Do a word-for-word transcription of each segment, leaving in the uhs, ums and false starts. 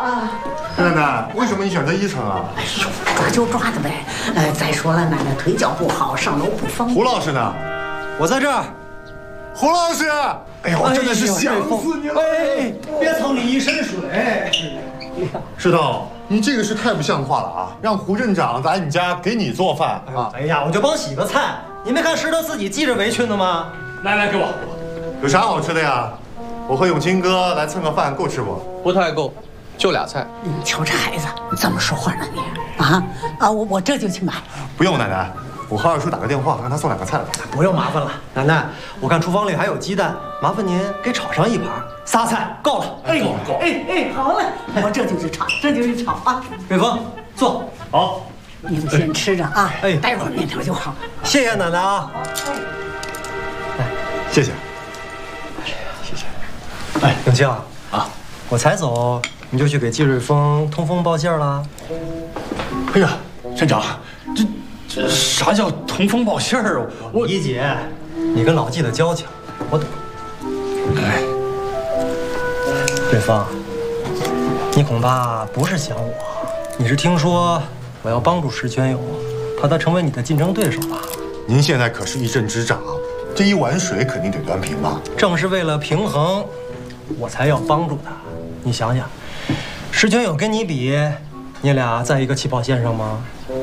啊！ 奶奶，为什么你选择一层啊？ 哎呦，抓就抓的呗。呃，再说了，奶奶腿脚不好，上楼不方便。 胡老师呢？ 我在这儿。 胡老师，哎呦，真的是想死你了！ 哎，别蹭你一身水。 石头，你这个是太不像话了啊！让胡镇长来你家给你做饭啊！ 哎呀，我就帮洗个菜。你没看石头自己系着围裙呢吗？ 来来，给我。 有啥好吃的呀？我和永清哥来蹭个饭，够吃不？ 不太够，就俩菜。 你瞧这孩子怎么说话呢你？啊啊！我我这就去买。 不用，奶奶，我和二叔打个电话，让他送两个菜来。 不用麻烦了，奶奶，我看厨房里还有鸡蛋，麻烦您给炒上一盘。仨菜够了。 哎哎哎，好嘞，我这就去炒，这就去炒啊！ 瑞峰，坐。 好， 你们先吃着啊， 哎， 待会儿面条就好。 谢谢奶奶啊。 哎，谢谢。 谢谢。哎，永清啊，我才走你就去给季瑞峰通风报信了？ 哎呀，镇长，这这啥叫通风报信儿啊？我理解，你跟老季的交情，我懂。 哎， 瑞峰，你恐怕不是想我，你是听说我要帮助石全友，怕他成为你的竞争对手吧？ 您现在可是一镇之长，这一碗水肯定得端平吧？ 正是为了平衡，我才要帮助他。你想想，石全友跟你比，你俩在一个起跑线上吗？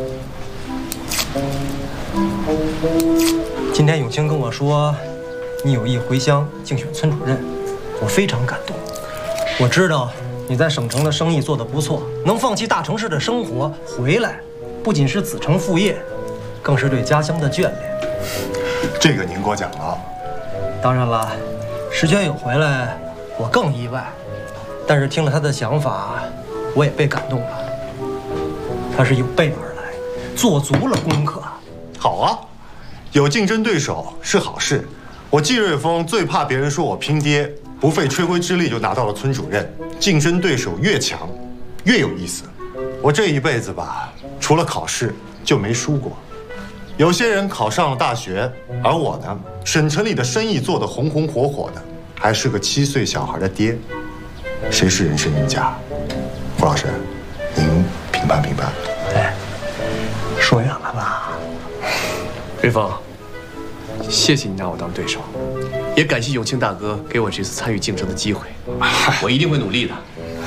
今天永清跟我说，你有意回乡竞选村主任，我非常感动。我知道你在省城的生意做得不错，能放弃大城市的生活回来，不仅是子承父业，更是对家乡的眷恋。 这个您过奖了。 当然了，石全友回来，我更意外。但是听了他的想法，我也被感动了。他是有备而来，做足了功课。 好啊，有竞争对手是好事。我季瑞峰最怕别人说我拼爹，不费吹灰之力就拿到了村主任。竞争对手越强，越有意思。我这一辈子吧，除了考试就没输过。有些人考上了大学，而我呢，省城里的生意做得红红火火的，还是个七岁小孩的爹。谁是人生赢家？胡老师，您评判评判。 哎，说远了吧？ 瑞峰，谢谢你拿我当对手，也感谢永清大哥给我这次参与竞争的机会，我一定会努力的。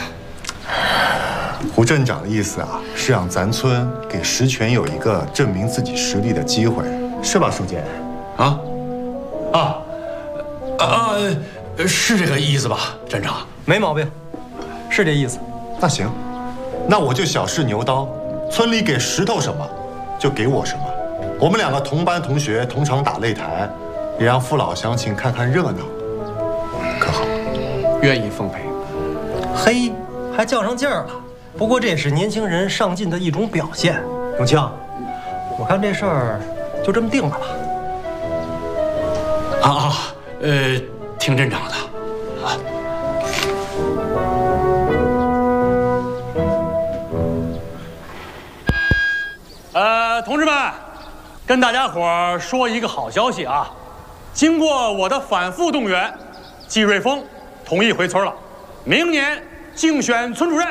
胡镇长的意思啊，是让咱村给石全有一个证明自己实力的机会，是吧，书记？ 啊啊啊！是这个意思吧，站长？ 没毛病，是这意思。 那行，那我就小试牛刀，村里给石头什么，就给我什么。我们两个同班同学，同场打擂台，也让父老乡亲看看热闹，可好？ 愿意奉陪。 嘿，还较上劲儿了。不过这也是年轻人上进的一种表现。永清，我看这事儿就这么定了吧。 啊啊，呃，听镇长的。啊。呃，同志们，跟大家伙儿说一个好消息啊！经过我的反复动员，季瑞峰同意回村了，明年竞选村主任。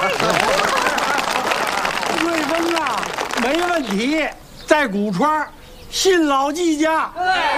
瑞峰啊，没问题，在古川，信老季家。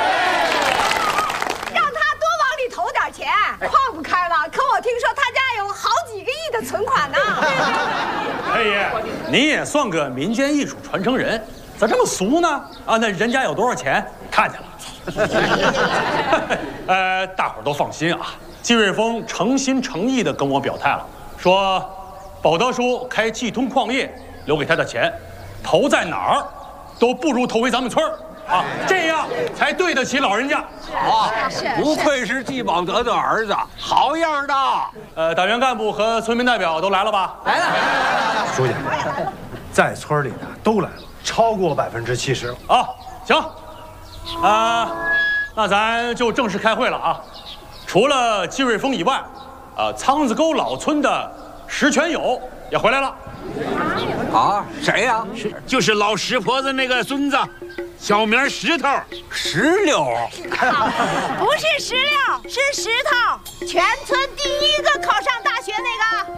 让他多往里投点钱，矿不开了，可我听说他家有好几个亿的存款呢。 黑爷，你也算个民间艺术传承人，咋这么俗呢？啊，那人家有多少钱，看见了。呃，大伙儿都放心啊，季瑞峰诚心诚意地跟我表态了，说保德叔开冀通矿业留给他的钱，投在哪儿都不如投回咱们村儿啊，这样才对得起老人家。 好，不愧是季保德的儿子，好样的！ 呃，党员干部和村民代表都来了吧？ 来了，来了。 书记，在村里的都来了，超过百分之七十了。 啊，行，啊，那咱就正式开会了啊。除了季瑞峰以外，啊，仓子沟老村的石全友也回来了。 啊，谁呀？是就是老石婆子那个孙子，小名石头，石榴。 不是石榴，是石头，全村第一个考上大学那个。